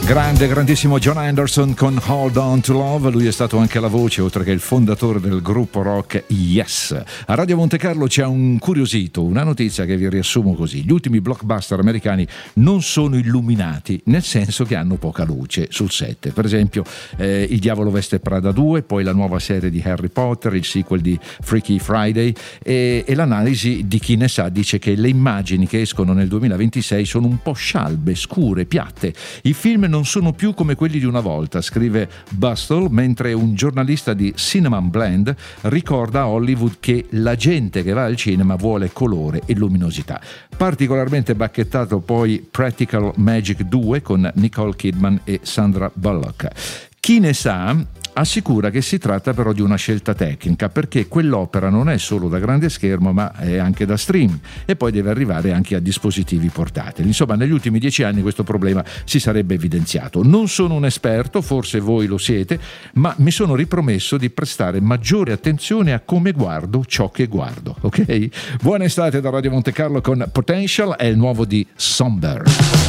Grandissimo John Anderson con Hold On To Love. Lui è stato anche la voce, oltre che il fondatore del gruppo rock Yes. A Radio Monte Carlo c'è un curiosito, una notizia che vi riassumo così: gli ultimi blockbuster americani non sono illuminati, nel senso che hanno poca luce sul set. Per esempio Il Diavolo Veste Prada 2, poi la nuova serie di Harry Potter, il sequel di Freaky Friday, e l'analisi di chi ne sa dice che le immagini che escono nel 2026 sono un po' scialbe, scure, piatte. I film non sono più come quelli di una volta, scrive Bustle, mentre un giornalista di Cinema Blend ricorda a Hollywood che la gente che va al cinema vuole colore e luminosità. Particolarmente bacchettato poi Practical Magic 2 con Nicole Kidman e Sandra Bullock. Chi ne sa assicura che si tratta però di una scelta tecnica, perché quell'opera non è solo da grande schermo ma è anche da streaming e poi deve arrivare anche a dispositivi portatili. Insomma, negli ultimi 10 anni questo problema si sarebbe evidenziato. Non sono un esperto, forse voi lo siete, ma mi sono ripromesso di prestare maggiore attenzione a come guardo ciò che guardo, ok? Buona estate da Radio Monte Carlo con Potential, è il nuovo di Somber.